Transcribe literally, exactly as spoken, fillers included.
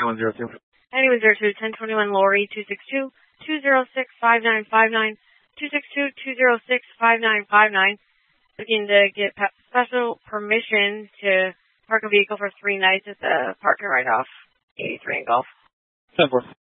one zero two. ninety-one zero two, ten twenty-one Lori, two six two, two zero six, five nine five nine, two six two, two zero six, five nine five nine. Looking to get special permission to park a vehicle for three nights at the parking right off eighty-three in Gulf. ten four.